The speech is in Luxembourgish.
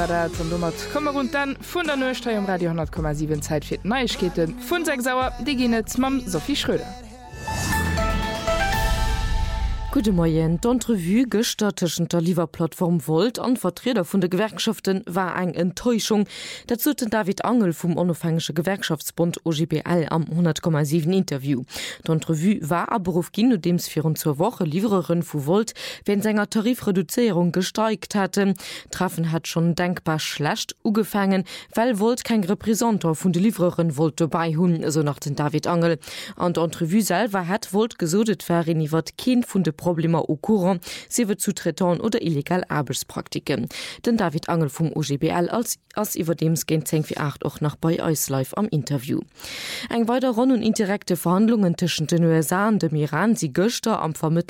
Kommmer rund dann vun der Neusteuer am Radio 10,7 Zeit fir Neichketen vun seg sauer de genet mam Sophie Schröder. Gute Morgen. D'Entrevue gestatteschen der Lieferplattform Volt an Vertreter vun der Gewerkschaften war eng Enttäuschung. Dazu den David Angel vom unabhängige Gewerkschaftsbund OGBL am 100,7 Interview. D'Entrevue war aberuf gin und dems 4 zur Woche Liefererin vu Volt, wenn senger Tarifreduzierung gesteigt hatte. Treffen hat schon denkbar schlecht ugefangen, weil Volt kein Repräsentant vun de Liefererin Volt dabei hun, so nach den David Angel. An d'Entrevue selber hat Volt gesodet wären iwwer kein vun de Probleme au courant, sie wird zu Treton oder illegal Arbeitspraktiken. Den David Angel vom OGBL als über dems gehen 10:08 auch nach bei uns live am Interview. Eng weiter Run und indirekte Verhandlungen zwischen den USA und dem Iran sie göster am